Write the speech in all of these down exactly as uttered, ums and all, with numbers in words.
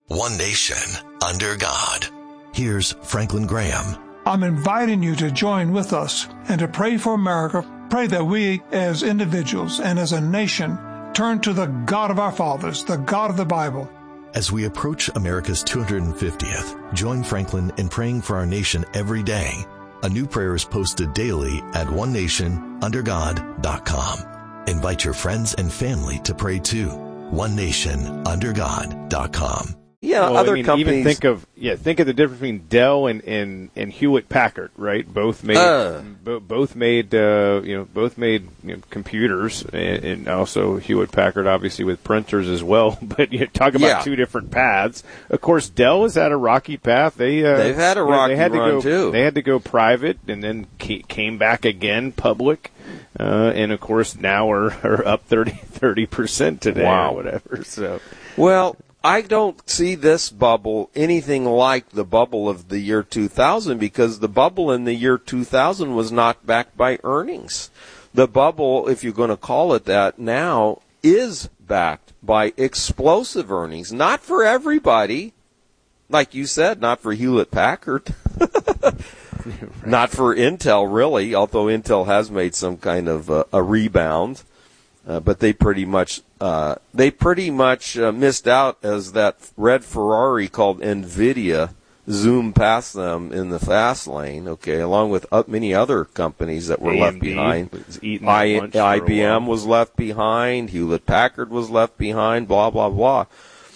One nation under God. Here's Franklin Graham. I'm inviting you to join with us and to pray for America. Pray that we as individuals and as a nation turn to the God of our fathers, the God of the Bible. As we approach America's two hundred fiftieth, join Franklin in praying for our nation every day. A new prayer is posted daily at one nation under god dot com. Invite your friends and family to pray too. one nation under god dot com. Yeah, well, other I mean, companies. Even think of yeah, think of the difference between Dell and, and, and Hewlett Packard, right? Both made uh, bo- both made uh, you know both made you know, computers, and, and also Hewlett Packard obviously with printers as well. But you talk about yeah. two different paths. Of course, Dell has had a rocky path. They uh, they've had a rocky you know, they had run to go, too. They had to go private and then came back again public, uh, and of course now are, are up thirty percent today wow. or whatever. So well. I don't see this bubble anything like the bubble of the year two thousand because the bubble in the year two thousand was not backed by earnings. The bubble, if you're going to call it that now, is backed by explosive earnings. Not for everybody. Like you said, not for Hewlett-Packard. Right. Not for Intel, really, although Intel has made some kind of uh, a rebound. Uh, but they pretty much uh, they pretty much uh, missed out as that red Ferrari called NVIDIA zoomed past them in the fast lane. Okay, along with uh, many other companies that were A M D left behind. Was eating I, lunch I B M for a was left behind. Hewlett Packard was left behind. Blah blah blah.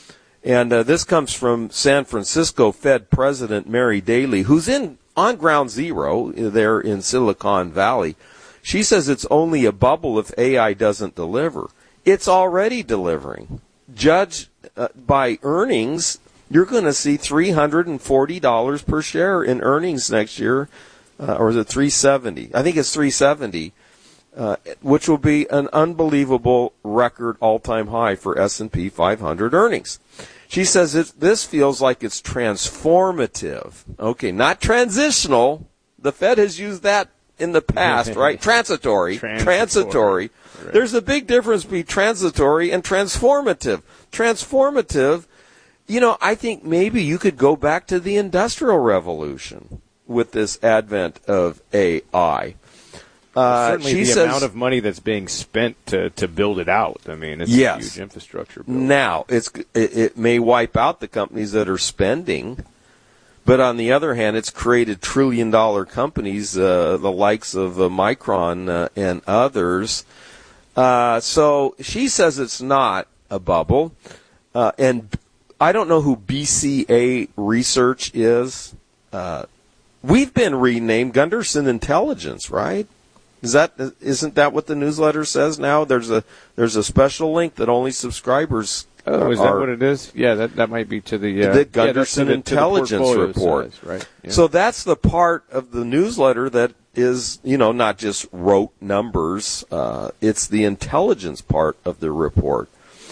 And uh, this comes from San Francisco Fed President Mary Daly, who's in on ground zero there in Silicon Valley. She says it's only a bubble if A I doesn't deliver. It's already delivering. Judged uh, by earnings, you're going to see three hundred forty dollars per share in earnings next year, uh, or is it three hundred seventy dollars? I think it's three hundred seventy dollars, uh, which will be an unbelievable record all-time high for S and P five hundred earnings. She says it, this feels like it's transformative. Okay, not transitional. The Fed has used that in the past, right? Transitory. Transitory. Transitory. Right. There's a big difference between transitory and transformative. Transformative, you know, I think maybe you could go back to the Industrial Revolution with this advent of A I. Uh, Certainly she the says, amount of money that's being spent to, to build it out. I mean, it's yes. a huge infrastructure bill. Now, it's, it, it may wipe out the companies that are spending. But on the other hand, it's created trillion-dollar companies, uh, the likes of uh, Micron uh, and others. Uh, so she says it's not a bubble. Uh, and I don't know who B C A Research is. Uh, we've been renamed Gunderson Intelligence, right? Is that isn't that what the newsletter says now? There's a there's a special link that only subscribers. Oh, is that what it is? Yeah, that that might be to the uh, the Gunderson yeah, the, Intelligence Report, size, right? Yeah. So that's the part of the newsletter that is, you know, not just rote numbers. Uh, it's the intelligence part of the report.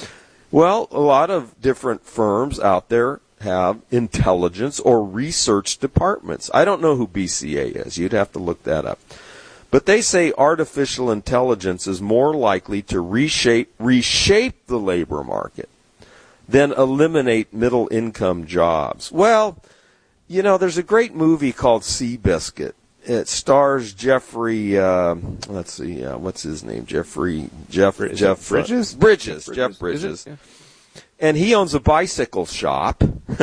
Well, a lot of different firms out there have intelligence or research departments. I don't know who B C A is. You'd have to look that up. But they say artificial intelligence is more likely to reshape reshape the labor market than eliminate middle-income jobs. Well, you know, there's a great movie called Seabiscuit. It stars Jeffrey, uh, let's see, uh, what's his name? Jeffrey, Jeff, Bridges? Jeff, Bridges? Uh, Bridges, Bridges, Jeff Bridges. Yeah. And he owns a bicycle shop.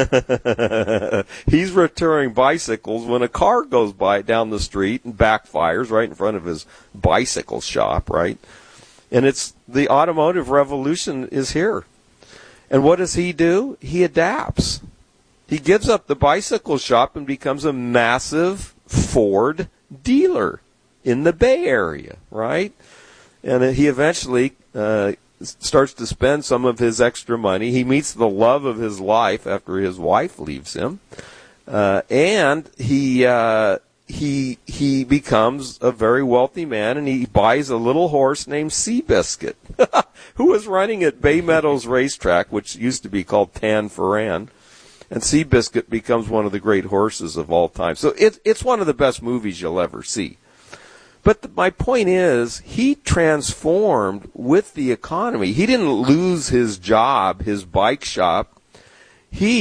He's returning bicycles when a car goes by down the street and backfires right in front of his bicycle shop, right? And it's the automotive revolution is here. And what does he do? He adapts. He gives up the bicycle shop and becomes a massive Ford dealer in the Bay Area, right? And he eventually uh, starts to spend some of his extra money. He meets the love of his life after his wife leaves him, uh, and he uh, he he becomes a very wealthy man, and he buys a little horse named Seabiscuit, who was running at Bay Meadows Racetrack, which used to be called Tan Foran. And Seabiscuit becomes one of the great horses of all time. So it, it's one of the best movies you'll ever see. But the, my point is, he transformed with the economy. He didn't lose his job, his bike shop. He